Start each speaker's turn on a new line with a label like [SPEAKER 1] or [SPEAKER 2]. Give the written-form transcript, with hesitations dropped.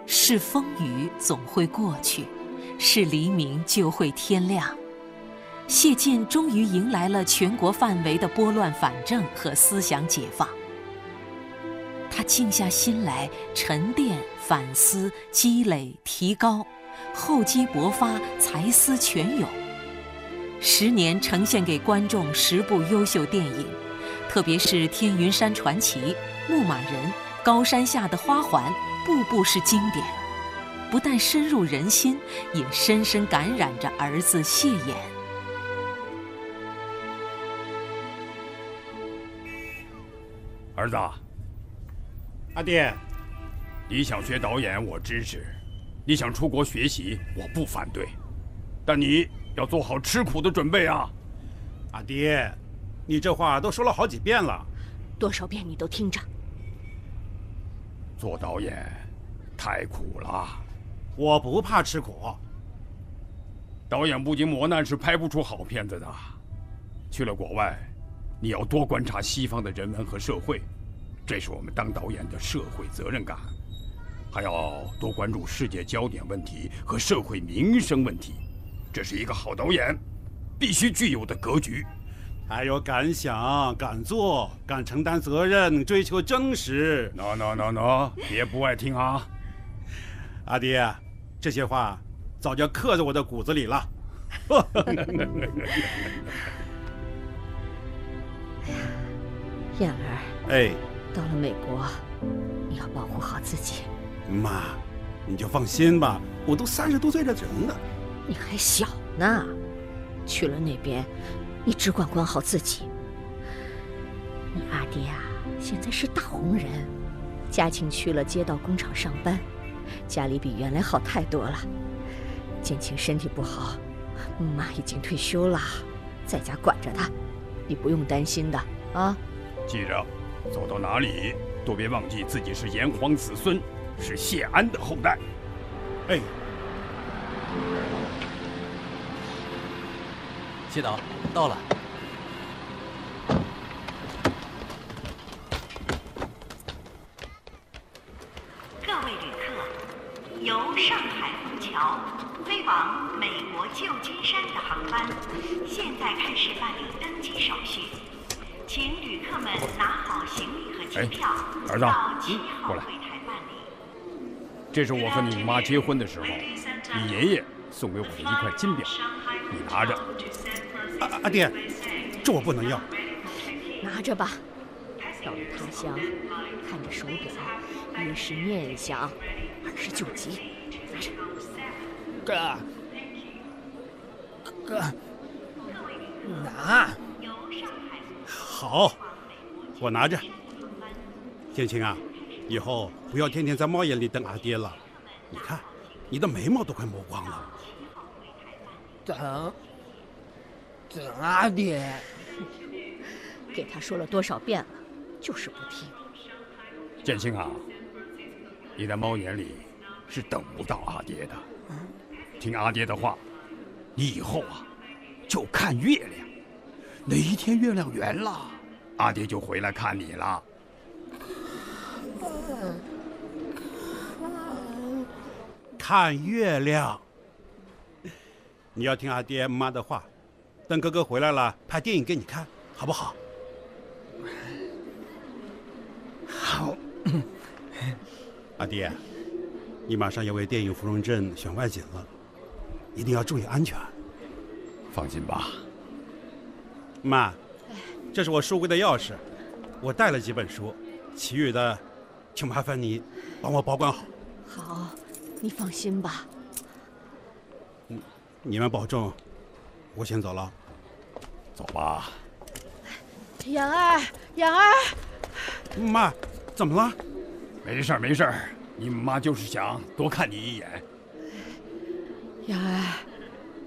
[SPEAKER 1] 是风雨总会过去，是黎明就会天亮。谢晋终于迎来了全国范围的拨乱反正和思想解放。他静下心来，沉淀、反思、积累、提高，厚积薄发，才思泉涌。10年呈现给观众10部优秀电影，特别是《天云山传奇》《牧马人》《高山下的花环》，部部是经典，不但深入人心，也深深感染着儿子谢衍。
[SPEAKER 2] 儿子，
[SPEAKER 3] 阿爹，
[SPEAKER 2] 你想学导演，我支持；你想出国学习，我不反对。但你要做好吃苦的准备啊！
[SPEAKER 3] 阿爹，你这话都说了好几遍了，
[SPEAKER 4] 多少遍你都听着。
[SPEAKER 2] 做导演太苦了，
[SPEAKER 3] 我不怕吃苦。
[SPEAKER 2] 导演不经磨难是拍不出好片子的。去了国外，你要多观察西方的人文和社会，这是我们当导演的社会责任感。还要多关注世界焦点问题和社会民生问题，这是一个好导演必须具有的格局。
[SPEAKER 3] 还有敢想、敢做、敢承担责任、追求真实。
[SPEAKER 2] No， 别不爱听啊！
[SPEAKER 3] 阿爹，这些话早就刻在我的骨子里了。
[SPEAKER 4] 燕儿，
[SPEAKER 3] 哎，
[SPEAKER 4] 到了美国，你要保护好自己。
[SPEAKER 3] 妈，你就放心吧，我都30多岁的人了。
[SPEAKER 4] 你还小呢，去了那边，你只管管好自己。你阿爹啊，现在是大红人，嘉庆去了街道工厂上班，家里比原来好太多了。建庆身体不好，妈已经退休了，在家管着他，你不用担心的啊。
[SPEAKER 2] 记着，走到哪里都别忘记自己是炎黄子孙，是谢安的后代。
[SPEAKER 3] 哎，
[SPEAKER 5] 谢导，到了。
[SPEAKER 6] 各位旅客，由上海虹桥飞往美国旧金山的航班，现在开始办理登机手续，请旅客们拿好行李和机票，
[SPEAKER 2] 儿子，
[SPEAKER 6] 到7号
[SPEAKER 2] 过来。
[SPEAKER 6] 柜台办理。
[SPEAKER 2] 这是我和你妈结婚的时候，你爷爷送给我的一块金表，你拿着。
[SPEAKER 3] 阿爹，这我不能要。
[SPEAKER 4] 拿着吧，到了他乡，看着手表，越是念想，29级，拿着。
[SPEAKER 5] 哥，拿。
[SPEAKER 3] 好，我拿着。建清啊，以后不要天天在猫眼里瞪阿爹了。你看，你的眉毛都快磨光了。
[SPEAKER 5] 等阿爹。
[SPEAKER 4] 给他说了多少遍了，就是不听。
[SPEAKER 2] 建清啊，你在猫眼里是等不到阿爹的。听阿爹的话，你以后啊就看月亮，哪一天月亮圆了，阿爹就回来看你了。
[SPEAKER 3] 看月亮。你要听阿爹妈的话，等哥哥回来了，拍电影给你看，好不好？
[SPEAKER 5] 好。
[SPEAKER 3] 阿爹，你马上要为电影《芙蓉镇》选外景了，一定要注意安全。
[SPEAKER 2] 放心吧。
[SPEAKER 3] 妈，这是我书柜的钥匙，我带了几本书，其余的就麻烦你帮我保管好。
[SPEAKER 4] 好，你放心吧。
[SPEAKER 3] 你们保重，我先走了。
[SPEAKER 2] 走吧。
[SPEAKER 4] 妍儿，妍儿，
[SPEAKER 3] 妈，怎么了？
[SPEAKER 2] 没事儿，没事儿，你妈就是想多看你一眼。
[SPEAKER 4] 妍儿，